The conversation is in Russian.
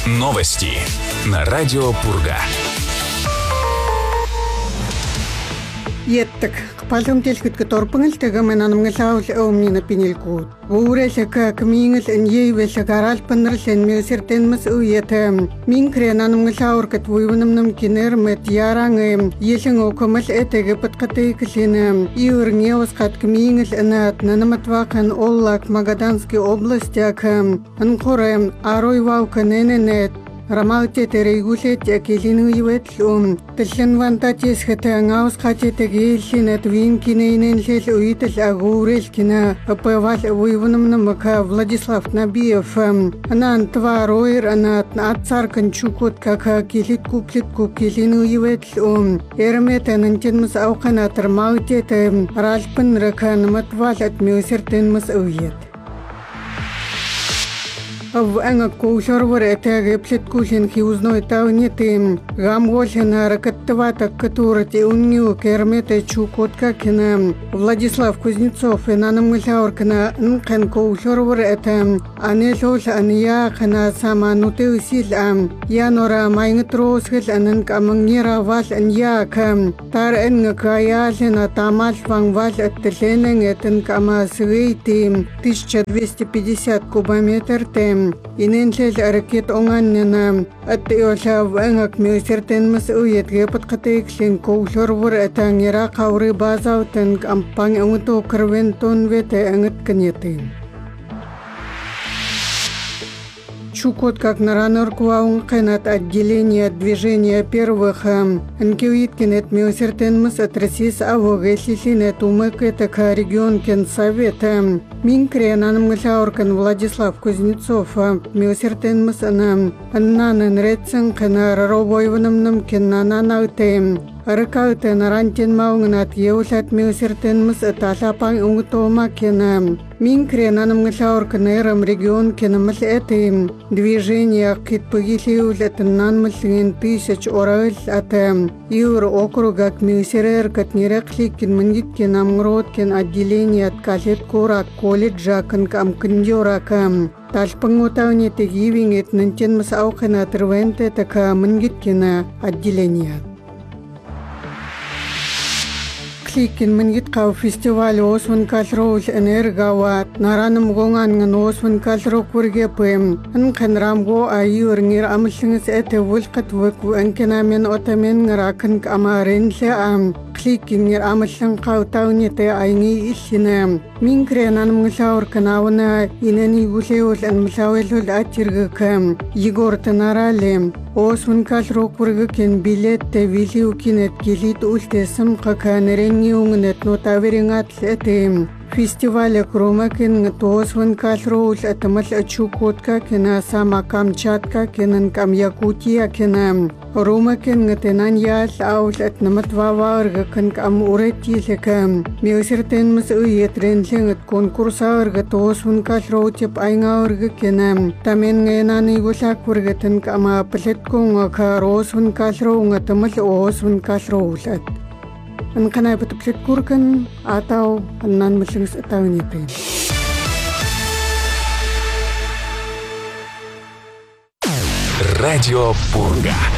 Новости на радио Пурга. Еттик палым телхит торпынгыл тегемен анымгылаул омнина пинилкут. Уурелека кмингыл эньевеле гарал панрсен мюсертенмес уете. Минкрен анымгылаур кат вуйвынымным кинер мет яранг елен окомал этеге паткатейклин. Иурнеос кат кмингыл энат нанаматвахан оллак Магаданской областяк. Анкорем арой вауканененет. Рамаутте терегулет акилинуивет тэлэн вантатис хэтангаус хатетэгиэллинат винкинэйнэн лэл уитэл агуурэл кина апэвал уивнамнамака Владислав Набиев анан твароир анат атцар канчукут кака килит куплит килинуивет эрмет анантенмас ауканат рамаутте ральпэн ракан матвал атмюсертенмас уиет. Анга коушорвар этаге плеткушин хиузной тауниты гамголина ракаттавата катурати унью кермете чукотка кина Владислав Кузнецов и нанамгылауркана нкан коушорвар это анелол ания кана сама нутеусил янора майнгтросгэл ананк амангера вал ания кам тар энга каялина тамал вангвал аттленен этен кама свейти 1250 кубометр тем иненлэл ракет онганнана аттиола вангак мюсертенмас уетге паткатейклин коулорвор атангера кавры базаутен кампан ангто карвентон вете ангат каньяты. Чукот как нараноркуаун канат отделение движения первых анкиуиткинет мюсертенмас атрасис авогеслисинет умэкэтака регион кенсовета минкрен анамгылауркан Владислав Кузнецов мюсертенмас аннанен рэцэн канар робойванамнам кеннананаутэм аракауте нарантин маунгнат еулат мюсертенмас аталапан унгтома кена минкрен анамгылауркан эрам регион кенамал этим движение китпагилиулет нанмаллин 1000 орал атам юр округа мюсерер катнирехликин мангиткин амгроткин отделение от калет курак колледжа канкамкндёракам талпангутауни тегивингет нантенмас аукана тервенте така мангиткина отделение. Кликин мангиткау фестиваль осван калроул энергават нараным гонган осван калро кургепэм анкан рамго аюрнгир амлсингс эте вулкат вэку анкенамен отамен нгаракан амаренле кликингир амлсан каутауните айни иллина минкрен анмглаур канауна инани гулеул анмлауэлул атиргэкэм Егор Танарале осван калро кургэкен билетте вилиукинет гилит ультесэм каканерен Юнгнет нотаверингат этим фестиваля кромакин тосван калроул атамал ачукотка кена сама Камчатка кенан кам Якутия кена ромакин тенан ял аул атнаматваварга кан кам уретилека мюсертенмас уетренлен конкурсаарга тосван калроутип айнгаурга кена тамен генани гулакургатен кама плетконга каросван калроунга тамал осван калроулат анканай бутплет куркан атау аннан мэлэнгс атауниты. Радио Пурга.